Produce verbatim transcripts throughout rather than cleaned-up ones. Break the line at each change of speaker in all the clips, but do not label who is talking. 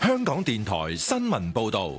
香港電台新聞報道。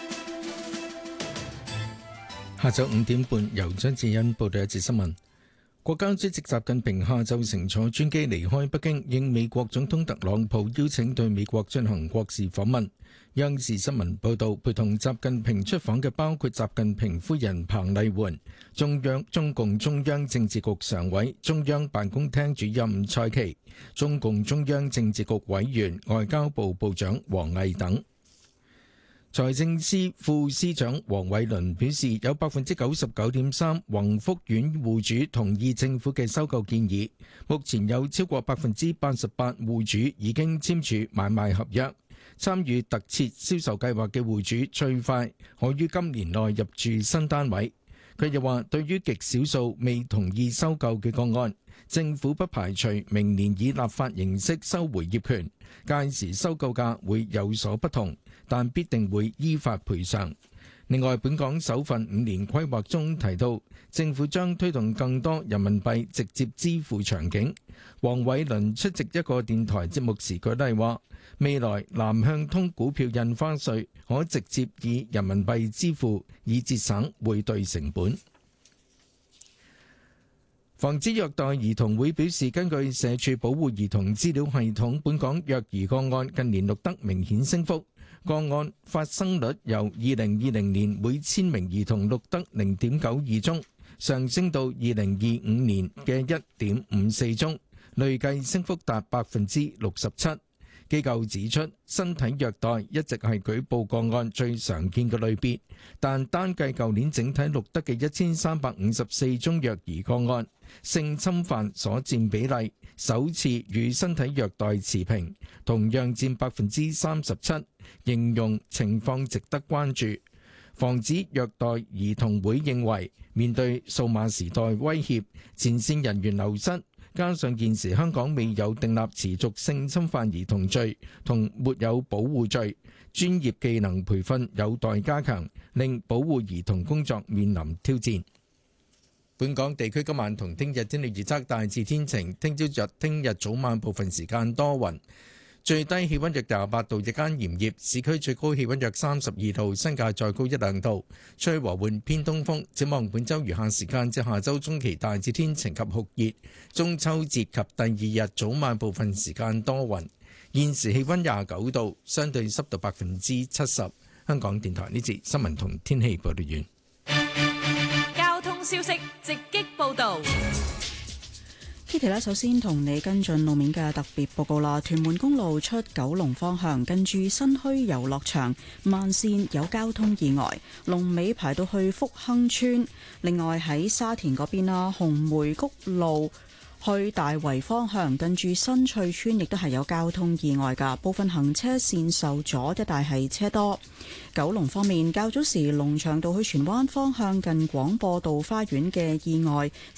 下晝五點半，由張智恩報道一節新聞。國家主席習近平下晝乘坐專機離開北京，應美國總統特朗普邀請對美國進行國事訪問。央視新聞報道，陪同習近平出訪嘅包括習近平夫人彭麗媛、中央中共中央政治局常委、中央辦公廳主任蔡奇、中共中央政治局委員、外交部部長王毅等。財政司副司長黃偉綸表示，有百分之九十九點三宏福苑戶主同意政府嘅收購建議，目前有超過百分之八十八戶主已經簽署買賣合約。參與特設銷售計劃嘅戶主最快可於今年內入住新單位。佢又話，對於極少數未同意收購嘅個案，政府不排除明年以立法形式收回業權，屆時收購價會有所不同，但必定會依法賠償。另外，本港首份五年規劃中提到，政府將推動更多人民幣直接支付場景。黃偉綸出席一個電台節目時舉例話，未來南向通股票印花稅可直接以人民幣支付，以節省匯兌成本。防止虐待兒童會表示，根據社署保護兒童資料系統，本港虐兒個案近年錄得明顯升幅，個案發生率由二零二零年每千名兒童錄得零點九二宗，上升到二零二五年嘅一點五四宗，累計升幅達百分之六十七。機構指出，身體虐待一直係舉報個案最常見嘅類別，但單計舊年整體錄得嘅一千三百五十四宗虐兒個案，性侵犯所佔比例首次與身體虐待持平，同樣佔百分之三十七，形容情況值得關注。防止虐待兒童會認為，面對數碼時代威脅，前線人員流失，加上現時香港未有訂立持續性侵犯兒童罪同沒有保護罪，專業技能培訓有待加強，令保護兒童工作面臨挑戰。本港地區今晚同聽日天氣預測大致天晴，聽朝日聽日早晚部分時間多雲，最低氣溫約廿八度，日間炎熱，市區最高氣溫約三十二度，新界再高一兩度，吹和緩偏東風。展望本週餘下時間至下週中期大致天晴及酷熱，中秋節及第二日早晚部分時間多雲。現時氣溫廿九度，相對濕度百分之七十。香港電台呢節新聞同天氣報道完。
交通消息直擊報道。
Kitty 咧，首先同你跟進路面嘅特別報告啦。屯門公路出九龍方向，近住新墟遊樂場慢線有交通意外，龍尾排到去福亨村。另外喺沙田嗰邊啦，紅梅谷路去大圍方向，近住新翠村亦都係有交通意外㗎，部分行車線受阻，一帶係車多。九龍方面，較早時龍翔道去荃灣方向近廣播道花園嘅意外